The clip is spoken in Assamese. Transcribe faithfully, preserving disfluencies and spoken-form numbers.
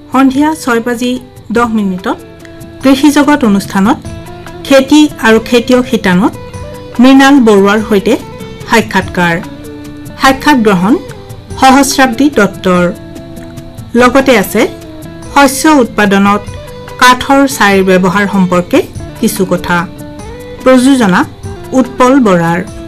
সন্ধিয়া ছয় বাজি দহ মিনিটত কৃষি জগত অনুষ্ঠানত খেতি আৰু খেতিয়ক শিতানত মৃণাল বৰুৱাৰ সৈতে সাক্ষাৎকাৰ সাক্ষাৎ গ্ৰহণ সহস্ৰাব্দী দত্তৰ লগতে আছে শস্য উৎপাদনত কাঠৰ ছাইৰ ব্যৱহাৰ সম্পৰ্কে কিছু কথা প্ৰযোজনা উৎপল বৰাৰ